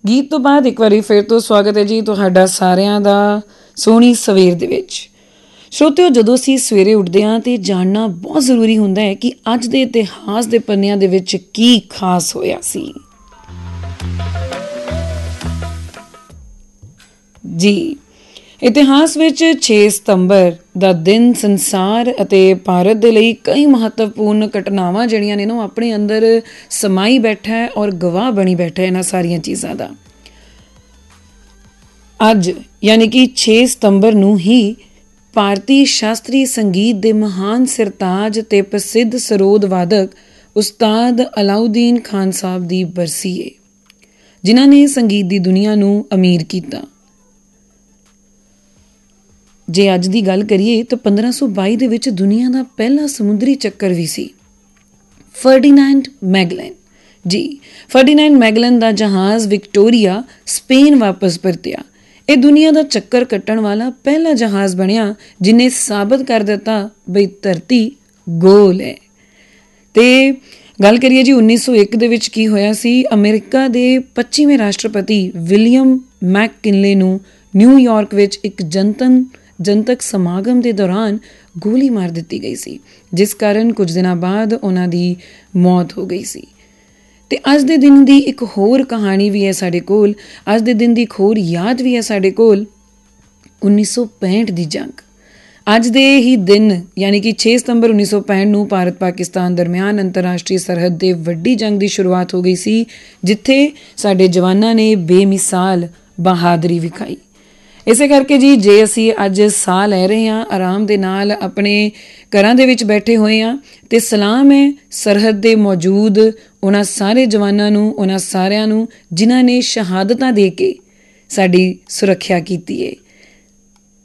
ਗੀਤ ਤੋਂ ਬਾਅਦ ਇੱਕ ਵਾਰੀ ਫਿਰ ਤੋਂ ਸਵਾਗਤ ਹੈ ਜੀ ਤੁਹਾਡਾ ਸਾਰਿਆਂ ਦਾ ਸੋਹਣੀ ਸਵੇਰ ਦੇ ਵਿੱਚ। ਸਰੋਤਿਓ, ਜਦੋਂ ਅਸੀਂ ਸਵੇਰੇ ਉੱਠਦੇ ਹਾਂ ਤਾਂ ਜਾਣਨਾ ਬਹੁਤ ਜ਼ਰੂਰੀ ਹੁੰਦਾ ਹੈ ਕਿ ਅੱਜ ਦੇ ਇਤਿਹਾਸ ਦੇ ਪੰਨਿਆਂ ਦੇ ਵਿੱਚ ਕੀ ਖਾਸ ਹੋਇਆ ਸੀ। ਜੀ, ਇਤਿਹਾਸ ਵਿੱਚ 6 ਸਤੰਬਰ ਦਾ ਦਿਨ ਸੰਸਾਰ ਅਤੇ ਭਾਰਤ ਦੇ ਲਈ ਕਈ ਮਹੱਤਵਪੂਰਨ ਘਟਨਾਵਾਂ ਜਿਹੜੀਆਂ ਨੇ ਨਾ ਉਹ ਆਪਣੇ ਅੰਦਰ ਸਮਾਈ ਬੈਠਾ ਹੈ ਔਰ ਗਵਾਹ ਬਣੀ ਬੈਠਾ ਹੈ ਇਹਨਾਂ ਸਾਰੀਆਂ ਚੀਜ਼ਾਂ ਦਾ। ਅੱਜ ਯਾਨੀ ਕਿ 6 ਸਤੰਬਰ ਨੂੰ ਹੀ ਭਾਰਤੀ ਸ਼ਾਸਤਰੀ ਸੰਗੀਤ ਦੇ ਮਹਾਨ ਸਿਰਤਾਜ ਅਤੇ ਪ੍ਰਸਿੱਧ ਸਰੋਦ ਵਾਦਕ ਉਸਤਾਦ ਅਲਾਉਦੀਨ ਖਾਨ ਸਾਹਿਬ ਦੀ ਬਰਸੀ ਹੈ, ਜਿਨ੍ਹਾਂ ਨੇ ਸੰਗੀਤ ਦੀ ਦੁਨੀਆ ਨੂੰ ਅਮੀਰ ਕੀਤਾ। ਜੇ ਅੱਜ ਦੀ ਗੱਲ ਕਰੀਏ ਤਾਂ 1522 ਦੇ ਵਿੱਚ ਦੁਨੀਆ ਦਾ ਪਹਿਲਾ ਸਮੁੰਦਰੀ ਚੱਕਰ ਵੀ ਸੀ। ਫਰਡੀਨੈਂਡ ਮੈਗਲਨ ਫਰਡੀਨੈਂਡ ਮੈਗਲਨ ਦਾ ਜਹਾਜ਼ ਵਿਕਟੋਰੀਆ ਸਪੇਨ ਵਾਪਸ ਪਰਤਿਆ। ਇਹ ਦੁਨੀਆ ਦਾ ਚੱਕਰ ਕੱਟਣ ਵਾਲਾ ਪਹਿਲਾ ਜਹਾਜ਼ ਬਣਿਆ ਜਿਹਨੇ ਸਾਬਤ ਕਰ ਦਿੱਤਾ ਬਈ ਧਰਤੀ ਗੋਲ ਹੈ। ਤੇ ਗੱਲ ਕਰੀਏ ਜੀ 1901 ਦੇ ਵਿੱਚ ਕੀ ਹੋਇਆ ਸੀ। ਅਮਰੀਕਾ ਦੇ 25ਵੇਂ ਰਾਸ਼ਟਰਪਤੀ ਵਿਲੀਅਮ ਮੈਕਕਿਨਲੇ ਨੂੰ ਨਿਊਯਾਰਕ ਵਿੱਚ ਇੱਕ ਜਨਤਕ ਸਮਾਗਮ ਦੇ ਦੌਰਾਨ ਗੋਲੀ ਮਾਰ ਦਿੱਤੀ ਗਈ ਸੀ, ਜਿਸ ਕਾਰਨ ਕੁਝ ਦਿਨਾਂ ਬਾਅਦ ਉਹਨਾਂ ਦੀ ਮੌਤ ਹੋ ਗਈ ਸੀ। ਤੇ ਅੱਜ ਦੇ ਦਿਨ ਦੀ ਇੱਕ ਹੋਰ ਕਹਾਣੀ ਵੀ ਹੈ ਸਾਡੇ ਕੋਲ, ਅੱਜ ਦੇ ਦਿਨ ਦੀ ਇੱਕ ਹੋਰ ਯਾਦ ਵੀ ਹੈ ਸਾਡੇ ਕੋਲ। 1965 ਦੀ ਜੰਗ। ਅੱਜ ਦੇ ਹੀ ਦਿਨ ਯਾਨੀ ਕਿ 6 ਸਤੰਬਰ 1965 ਨੂੰ ਭਾਰਤ ਪਾਕਿਸਤਾਨ ਦਰਮਿਆਨ ਅੰਤਰਰਾਸ਼ਟਰੀ ਸਰਹੱਦ ਦੇ ਵੱਡੀ ਜੰਗ ਦੀ ਸ਼ੁਰੂਆਤ ਹੋ ਗਈ ਸੀ, ਜਿੱਥੇ ਸਾਡੇ ਜਵਾਨਾਂ ਨੇ ਬੇਮਿਸਾਲ ਬਹਾਦਰੀ ਵਿਖਾਈ। ਇਸੇ ਕਰਕੇ ਜੀ ਜੇ ਅਸੀਂ ਅੱਜ ਸਾਹ ਲੈ ਰਹੇ ਹਾਂ ਆਰਾਮ ਦੇ ਨਾਲ ਆਪਣੇ ਘਰਾਂ ਦੇ ਵਿੱਚ ਬੈਠੇ ਹੋਏ ਹਾਂ, ਤੇ ਸਲਾਮ ਹੈ ਸਰਹੱਦ ਦੇ ਮੌਜੂਦ ਉਹਨਾਂ ਸਾਰੇ ਜਵਾਨਾਂ ਨੂੰ, ਉਹਨਾਂ ਸਾਰਿਆਂ ਨੂੰ ਜਿਨ੍ਹਾਂ ਨੇ ਸ਼ਹਾਦਤਾਂ ਦੇ ਕੇ ਸਾਡੀ ਸੁਰੱਖਿਆ ਕੀਤੀ ਹੈ।